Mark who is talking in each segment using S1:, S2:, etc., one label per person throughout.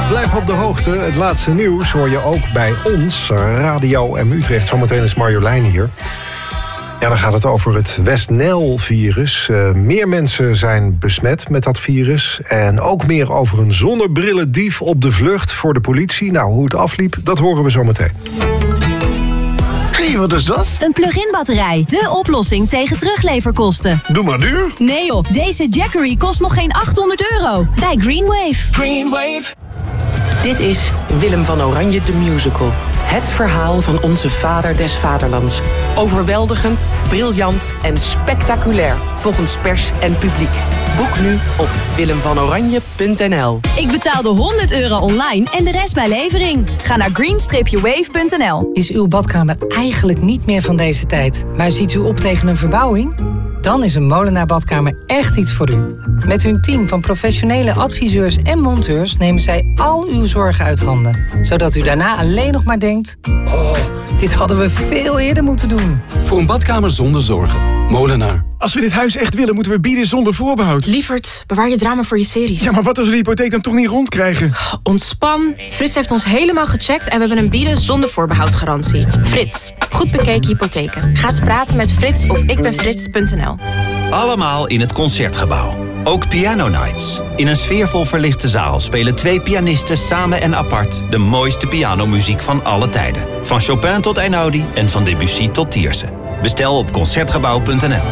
S1: Blijf op de hoogte. Het laatste nieuws hoor je ook bij ons, Radio M Utrecht. Zometeen is Marjolein hier. Ja, dan gaat het over het West-Nijl-virus. Meer mensen zijn besmet met dat virus. En ook meer over een zonnebrillendief op de vlucht voor de politie. Nou, hoe het afliep, dat horen we zometeen.
S2: Hé, wat is dat?
S3: Een plug-in batterij. De oplossing tegen terugleverkosten.
S2: Doe maar duur.
S3: Nee joh, deze Jackery kost nog geen €800 bij Greenwave.
S4: Greenwave. Dit is Willem van Oranje de Musical. Het verhaal van onze vader des vaderlands. Overweldigend, briljant en spectaculair volgens pers en publiek. Boek nu op willemvanoranje.nl.
S3: Ik betaalde €100 online en de rest bij levering. Ga naar green-wave.nl.
S5: Is uw badkamer eigenlijk niet meer van deze tijd, maar ziet u op tegen een verbouwing? Dan is een Molenaar Badkamer echt iets voor u. Met hun team van professionele adviseurs en monteurs nemen zij al uw zorgen uit handen. Zodat u daarna alleen nog maar denkt: oh, dit hadden we veel eerder moeten doen.
S6: Voor een badkamer zonder zorgen. Molenaar.
S2: Als we dit huis echt willen, moeten we bieden zonder voorbehoud.
S7: Lievert, bewaar je drama voor je series.
S2: Ja, maar wat als we de hypotheek dan toch niet rondkrijgen?
S7: Ontspan. Frits heeft ons helemaal gecheckt en we hebben een bieden zonder voorbehoud garantie. Frits, goed bekeken hypotheken. Ga eens praten met Frits op ikbenfrits.nl.
S8: Allemaal in het Concertgebouw. Ook Piano Nights. In een sfeervol verlichte zaal spelen 2 pianisten samen en apart de mooiste pianomuziek van alle tijden. Van Chopin tot Einaudi en van Debussy tot Tiersen. Bestel op concertgebouw.nl.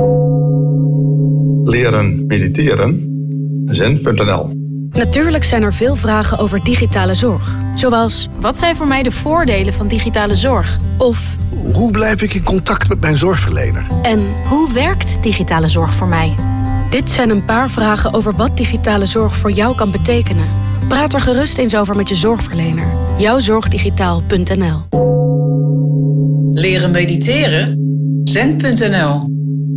S9: Leren mediteren. Zen.nl.
S10: Natuurlijk zijn er veel vragen over digitale zorg. Zoals, wat zijn voor mij de voordelen van digitale zorg? Of,
S2: hoe blijf ik in contact met mijn zorgverlener?
S10: En hoe werkt digitale zorg voor mij? Dit zijn een paar vragen over wat digitale zorg voor jou kan betekenen. Praat er gerust eens over met je zorgverlener. Jouwzorgdigitaal.nl.
S11: Leren mediteren? Zen.nl.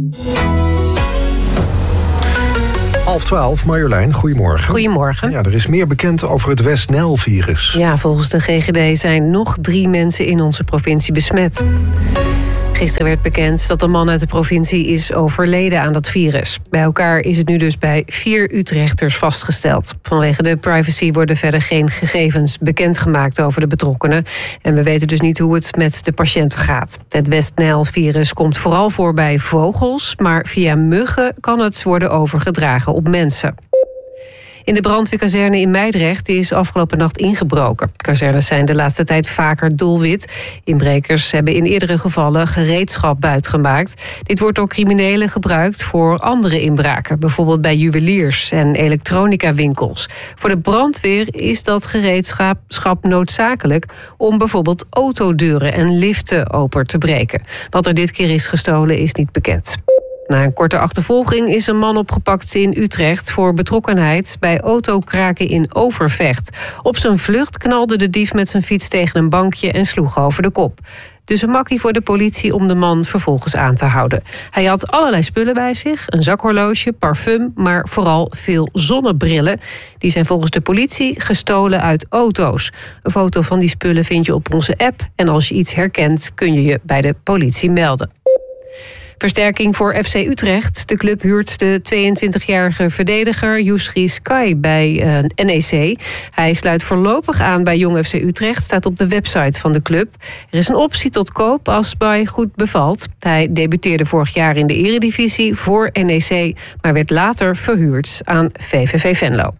S1: 11:30, Marjolein, goedemorgen.
S12: Goedemorgen.
S1: Ja, er is meer bekend over het West-Nijl-virus.
S12: Ja, volgens de GGD zijn nog 3 mensen in onze provincie besmet. Gisteren werd bekend dat een man uit de provincie is overleden aan dat virus. Bij elkaar is het nu dus bij 4 Utrechters vastgesteld. Vanwege de privacy worden verder geen gegevens bekendgemaakt over de betrokkenen. En we weten dus niet hoe het met de patiënten gaat. Het West-Nijl-virus komt vooral voor bij vogels, maar via muggen kan het worden overgedragen op mensen. In de brandweerkazerne in Meidrecht is afgelopen nacht ingebroken. Kazernes zijn de laatste tijd vaker doelwit. Inbrekers hebben in eerdere gevallen gereedschap buitgemaakt. Dit wordt door criminelen gebruikt voor andere inbraken. Bijvoorbeeld bij juweliers en elektronicawinkels. Voor de brandweer is dat gereedschap noodzakelijk om bijvoorbeeld autodeuren en liften open te breken. Wat er dit keer is gestolen is niet bekend. Na een korte achtervolging is een man opgepakt in Utrecht voor betrokkenheid bij autokraken in Overvecht. Op zijn vlucht knalde de dief met zijn fiets tegen een bankje en sloeg over de kop. Dus een makkie voor de politie om de man vervolgens aan te houden. Hij had allerlei spullen bij zich, een zakhorloge, parfum, maar vooral veel zonnebrillen. Die zijn volgens de politie gestolen uit auto's. Een foto van die spullen vind je op onze app en als je iets herkent kun je je bij de politie melden. Versterking voor FC Utrecht. De club huurt de 22-jarige verdediger Yousri Sky bij NEC. Hij sluit voorlopig aan bij Jong FC Utrecht, staat op de website van de club. Er is een optie tot koop als Sky goed bevalt. Hij debuteerde vorig jaar in de Eredivisie voor NEC, maar werd later verhuurd aan VVV Venlo.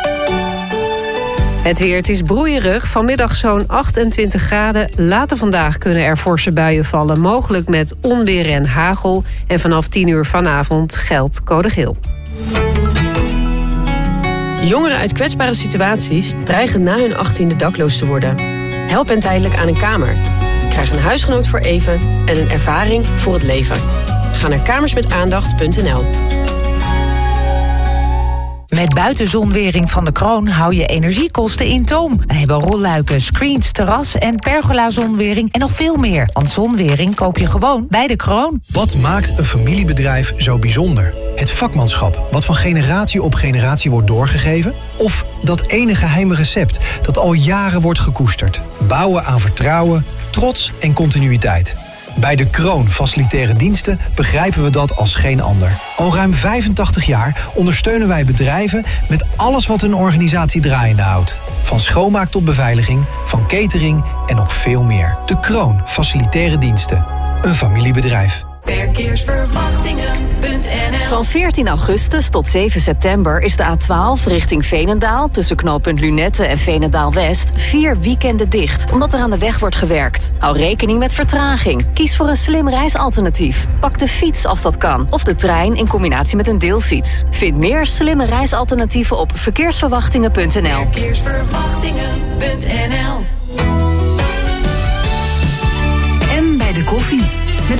S12: Het weer, het is broeierig. Vanmiddag zo'n 28 graden. Later vandaag kunnen er forse buien vallen. Mogelijk met onweer en hagel. En vanaf 10 uur vanavond geldt code geel.
S4: Jongeren uit kwetsbare situaties dreigen na hun 18e dakloos te worden. Help hen tijdelijk aan een kamer. Krijg een huisgenoot voor even en een ervaring voor het leven. Ga naar kamersmetaandacht.nl.
S13: Met buitenzonwering van de Kroon hou je energiekosten in toom. We hebben rolluiken, screens, terras en pergola-zonwering en nog veel meer. Want zonwering koop je gewoon bij de Kroon.
S14: Wat maakt een familiebedrijf zo bijzonder? Het vakmanschap, wat van generatie op generatie wordt doorgegeven? Of dat ene geheime recept dat al jaren wordt gekoesterd? Bouwen aan vertrouwen, trots en continuïteit. Bij De Kroon Facilitaire Diensten begrijpen we dat als geen ander. Al ruim 85 jaar ondersteunen wij bedrijven met alles wat hun organisatie draaiende houdt. Van schoonmaak tot beveiliging, van catering en nog veel meer. De Kroon Facilitaire Diensten. Een familiebedrijf.
S15: Verkeersverwachtingen.nl. Van 14 augustus tot 7 september is de A12 richting Veenendaal tussen knooppunt Lunette en Veenendaal-West 4 weekenden dicht, omdat er aan de weg wordt gewerkt. Hou rekening met vertraging. Kies voor een slim reisalternatief. Pak de fiets als dat kan, of de trein in combinatie met een deelfiets. Vind meer slimme reisalternatieven op verkeersverwachtingen.nl.
S3: Verkeersverwachtingen.nl. En bij de koffie.